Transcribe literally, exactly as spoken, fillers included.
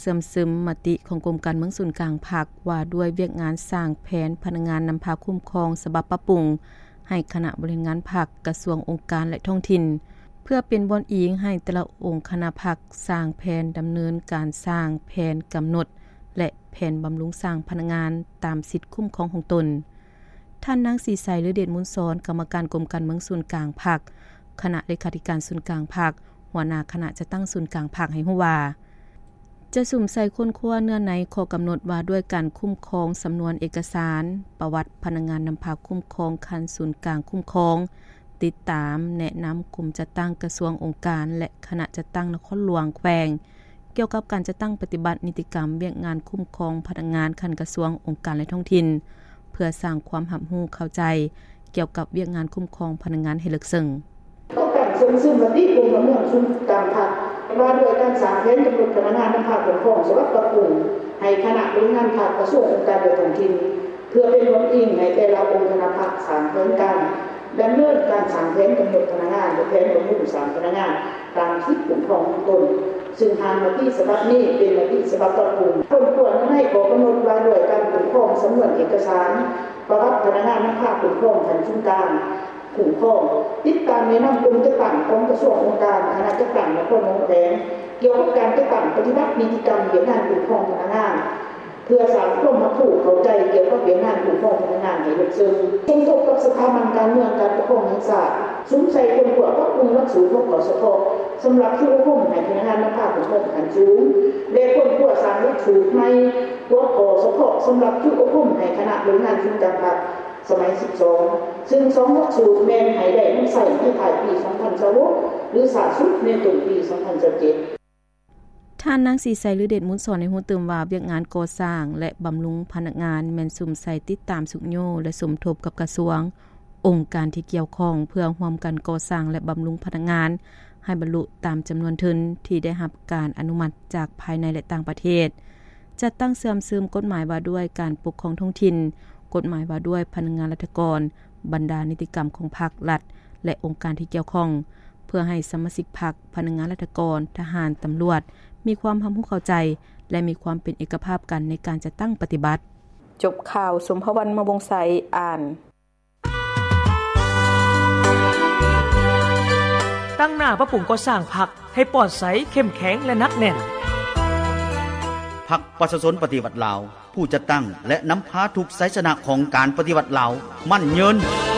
เสื่อมซึมมติของกรมการเมืองศูนย์กลางภาคว่าด้วยเวียกงานสร้างแผนพนักงานนำพาคุ้มครองฉบับปรับปรุงให้คณะบริหารงานภาคกระทรวงองค์การและท้องถิ่นเพื่อเป็นบ่อนอิงให้แต่ละองค์คณะภาคสร้างแผนดำเนินการสร้างแผนกำหนดและแผนบำรุงสร้างพนักงานตามสิทธิคุ้มครองของตนท่านนางศรีไสฤเดชมุนสอนกรรมการกรมการเมืองศูนย์กลางภาคคณะเลขาธิการศูนย์กลางภาคหัวหน้าคณะจะตั้งศูนย์กลางภาคให้ฮู้ว่าจะสุ่มใส่ค้นคว้าเนื้อในข้อกำหนดว่าด้วยการคุ้มครองสำนวนเอกสารประวัติพนักงานนำพาคุ้มครองคันศูนย์กลางคุ้มครองติดตามแนะนำกลุ่มจัดตั้งกระทรวงองค์การและคณะจัดตั้งนครหลวงแขวงเกี่ยวกับการจัดตั้งปฏิบัตินิติกรรมเวียกงานคุ้มครองพนักงานคันกระทรวงองค์การและท้องถิ่นเพื่อสร้างความรับรู้เข้าใจเกี่ยวกับเวียกงานคุ้มครองพนักงานให้ลึกซึ้งต้องการเสริมสร้างมติกรมการเมืองศูนย์กลางภาคว่าด้วยการสร้างแผนกำหนดพนักงานนำพาคุ้มครองฉบับปรับปรุงให้คณะบริหารภาคกระทรวงองค์การและท้องถิ่นเพื่อเป็นบ่อนอิงให้แต่ละองค์คณะภาคสร้างแผนการดำเนินการสร้างแผนกำหนดพนักงานและแผนบำรุงสร้างพนักงานตามสิทธิคุ้มครองของตนซึ่งทางมติฉบับนี้เป็นมติฉบับปรับปรุงคนควรให้ข้อกำหนดว่าด้วยการคุ้มครองสำนวนเอกสารประวัติพนักงานนำพาคุ้มครองคันศูนย์กลางคุ้มครองติดตามแนะนำกรมจัดตั้งของกระทรวงองค์การคณะจัดตั้งนครหลวงแขวงเกี่ยวกับการจัดตั้งปฏิบัตินิติกรรมเกี่ยวกับงานคุ้มครองพนักงานเพื่อสร้างความรับรู้เข้าใจเกี่ยวกับเกี่ยวกับงานคุ้มครองพนักงานให้ลึกซึ้งสมทบกับสถาบันการเมืองการปกครองแห่งชาติซุ้มใส่คนขวดปรับปรุงหลักสูตรของกสพสำหรับผู้ควบคุมให้พนักงานนำพาคุ้มครองขั้นสูงและคนขวดสร้างหลักสูตรใหม่ของกสพสำหรับผู้ควบคุมให้คณะบริหารศูนย์กลางภาคสมัยสิบสองซึ่งสองหลักสูตรแม่นให้ได้ใส่ในท้ายปีสองพันยี่สิบหกหรือสาสุดในต้นปีสองพันยี่สิบเจ็ดท่านนางศรีไสฤเดชมุนสอนในฮู้ตื่มว่าเวียกงานก่อสร้างและบำรุงพนักงานแม่นสุ่มใส่ติดตามสุขโยและสมทบกับกระทรวงองค์การที่เกี่ยวข้องเพื่อร่วมกันก่อสร้างและบำรุงพนักงานให้บรรลุตามจำนวนทุนที่ได้รับการอนุมัติจากภายในและต่างประเทศจัดตั้งเสื่อมซึมกฎหมายว่าด้วยการปกครองท้องถิ่นกฎหมายว่าด้วยพนักงานราชการบรรดานิติกรรมของภาครัฐและองค์การที่เกี่ยวข้องเพื่อให้สมาชิกพรรคพนักงานราชการทหารตำรวจมีความรับรู้เข้าใจและมีความเป็นเอกภาพกันในการจัดตั้งปฏิบัติจบข่าวสมภวรรณมวงศ์ไสอ่านตั้งหน้าปรับปรุงก่อสร้างพรรคให้ปลอดใสเข้มแข็งและหนักแน่นพรรคประชาชนปฏิวัติลาวผู้จัดตั้งและนำพาทุกไสชนะของการปฏิวัติลาวมั่นยืน